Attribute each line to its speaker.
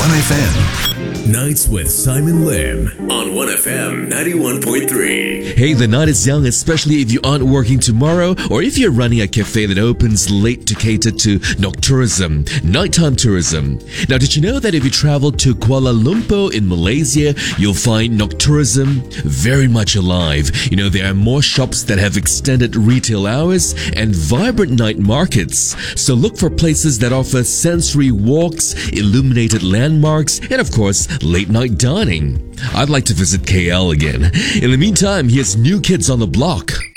Speaker 1: 1FM.
Speaker 2: Nights with Simon Lim
Speaker 3: On 1FM 91.3.
Speaker 4: Hey, the night is young, especially if you aren't working tomorrow or if you're running a cafe that opens late to cater to noctourism, nighttime tourism. Now, did you know that if you travel to Kuala Lumpur in Malaysia, you'll find noctourism very much alive? You know, there are more shops that have extended retail hours and vibrant night markets. So look for places that offer sensory walks, illuminated landmarks, and of course, late night dining. I'd like to visit KL again. In the meantime, here's New Kids on the Block.